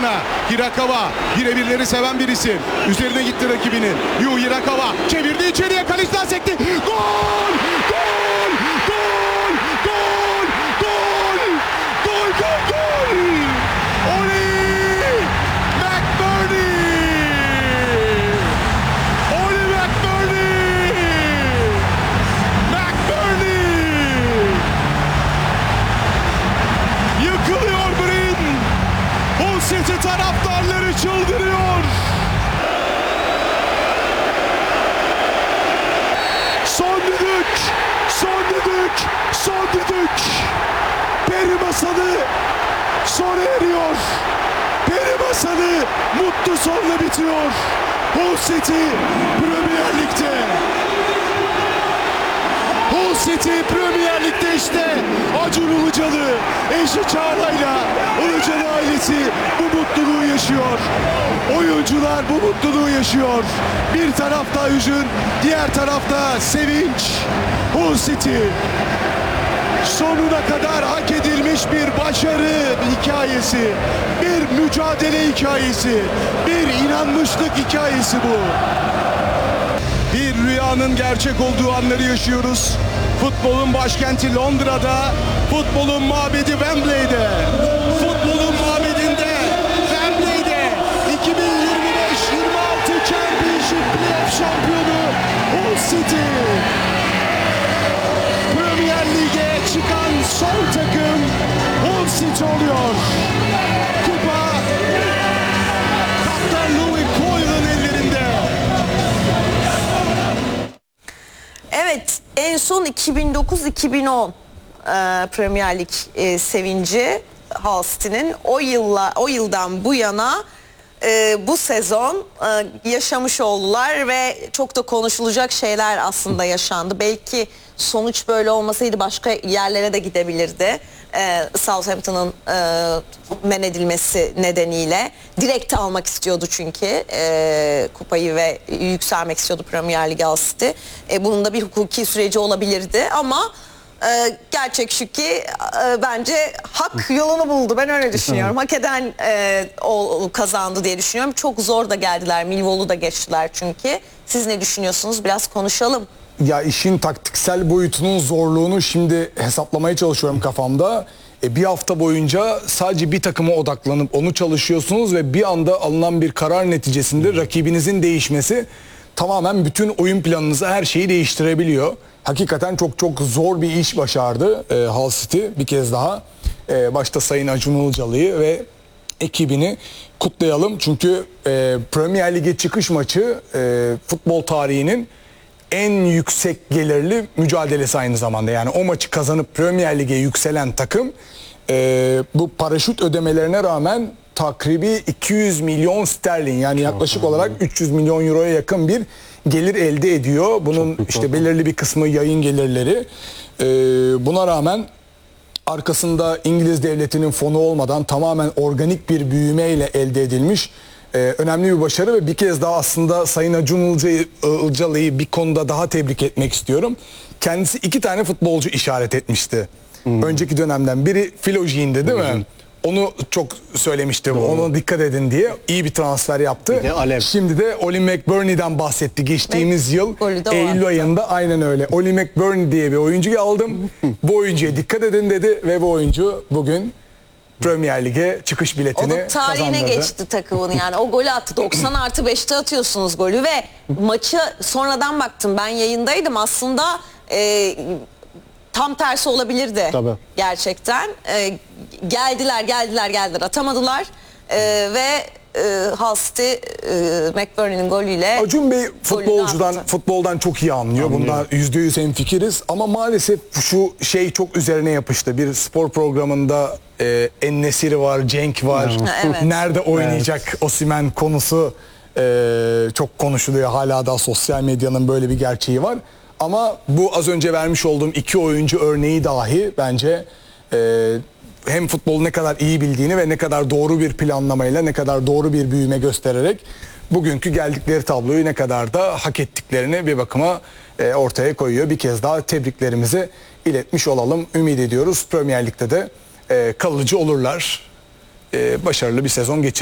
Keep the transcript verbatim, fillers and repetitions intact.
yana. Hirakawa birebirleri seven bir isim. Üzerine gitti rakibinin. Yu Hirakawa çevirdi içeriye, kaleciden sekti. Gol! Gol! Gol! Gol! Gol! Gol! Gol! Gol! Oli McBurney! Oli McBurney! McBurney! Yıkılıyor Brin. Hull City taraftarları çıldırıyor. Son düdük, son düdük, son düdük. Peri masalı sona eriyor. Peri masalı mutlu sonla bitiyor. Hull City Premier Lig'de. Hull City Premier Lig'de işte. Acun Ilıcalı, eşi Çağla'yla Ilıcalı ailesi bu mutluluğu yaşıyor. Oyuncular bu mutluluğu yaşıyor. Bir tarafta hüzün, diğer tarafta sevinç. Hull City sonuna kadar hak edilmiş bir başarı hikayesi, bir mücadele hikayesi, bir inanmışlık hikayesi bu. Bir rüyanın gerçek olduğu anları yaşıyoruz. Futbolun başkenti Londra'da, futbolun mabedi Wembley'de. Futbolun mabedinde, Wembley'de iki bin yirmi beş yirmi altı Championship Playoff şampiyonu Hull City. Premier Lig'e çıkan son takım Hull City oluyor. Kupa kaptan Louis Coyle'ın ellerinde. Evet, en son iki bin dokuz iki bin on e, Premier Lig e, sevinci Hull City'nin. O yılla o yıldan bu yana e, bu sezon e, yaşamış oldular ve çok da konuşulacak şeyler aslında yaşandı. Belki sonuç böyle olmasaydı başka yerlere de gidebilirdi. E, Southampton'ın e, men edilmesi nedeniyle direkt almak istiyordu çünkü e, kupayı ve yükselmek istiyordu Premier Lig'e Hull City. E, bunun da bir hukuki süreci olabilirdi ama e, gerçek şu ki e, bence hak yolunu buldu. Ben öyle düşünüyorum. Hak eden e, o kazandı diye düşünüyorum. Çok zor da geldiler. Millwall'u da geçtiler çünkü. Siz ne düşünüyorsunuz? Biraz konuşalım. Ya işin taktiksel boyutunun zorluğunu şimdi hesaplamaya çalışıyorum kafamda. E bir hafta boyunca sadece bir takıma odaklanıp onu çalışıyorsunuz ve bir anda alınan bir karar neticesinde rakibinizin değişmesi tamamen bütün oyun planınızı, her şeyi değiştirebiliyor. Hakikaten çok çok zor bir iş başardı e, Hull City bir kez daha. E, başta Sayın Acun Ilıcalı'yı ve ekibini kutlayalım. Çünkü e, Premier Lig'e çıkış maçı e, futbol tarihinin en yüksek gelirli mücadelesi aynı zamanda. Yani o maçı kazanıp Premier Lig'e yükselen takım e, bu paraşüt ödemelerine rağmen takribi iki yüz milyon sterlin, yani yaklaşık olarak üç yüz milyon euroya yakın bir gelir elde ediyor. Bunun işte belirli bir kısmı yayın gelirleri. E, buna rağmen arkasında İngiliz devletinin fonu olmadan tamamen organik bir büyümeyle elde edilmiş Ee, önemli bir başarı ve bir kez daha aslında Sayın Acun Ilıcalı'yı bir konuda daha tebrik etmek istiyorum. Kendisi iki tane futbolcu işaret etmişti. Hmm. Önceki dönemden biri Filoji'ydi değil mi? Onu çok söylemişti. Doğru. Ona dikkat edin diye. İyi bir transfer yaptı. De Şimdi de Oli McBurney'den bahsetti. Geçtiğimiz Ve yıl Eylül ayında aynen öyle. Oli McBurney diye bir oyuncuyu aldım. Bu oyuncuya dikkat edin dedi ve bu oyuncu bugün Premier Lig'e çıkış biletini Onun tarihine kazandırdı. geçti takımın, yani o golü attı. doksan artı beşte atıyorsunuz golü ve maçı sonradan baktım, ben yayındaydım aslında, e, tam tersi olabilirdi. Tabii. Gerçekten e, geldiler geldiler geldiler atamadılar e, ve e, Hull City e, McBurney'nin golüyle. Acun Bey futbolcudan futboldan çok iyi anlıyor. Anlıyor. Bundan yüzde yüz hemfikiriz ama maalesef şu şey çok üzerine yapıştı. Bir spor programında e, En-Nesyri var, Cenk var. Evet. Nerede oynayacak evet. Osimhen konusu e, çok konuşuluyor. Hala da sosyal medyanın böyle bir gerçeği var. Ama bu az önce vermiş olduğum iki oyuncu örneği dahi bence e, hem futbolu ne kadar iyi bildiğini ve ne kadar doğru bir planlamayla, ne kadar doğru bir büyüme göstererek bugünkü geldikleri tabloyu ne kadar da hak ettiklerini bir bakıma e, ortaya koyuyor. Bir kez daha tebriklerimizi iletmiş olalım. Ümit ediyoruz Premier Lig'de de e, kalıcı olurlar. E, başarılı bir sezon geçirir.